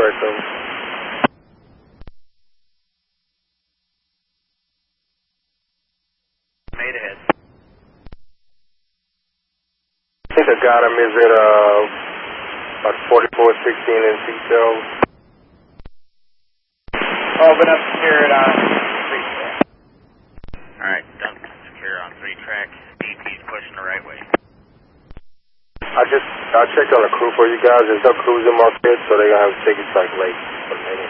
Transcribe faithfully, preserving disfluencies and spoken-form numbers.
Director. Made ahead. I think I got him. Is it uh, about forty-four sixteen in seatbelt? Open up secured on three track. Alright, done secure on three track. D P's pushing the right way. I just, I checked on the crew for you guys. There's no crews in my pit, so they're going to have to take it like late.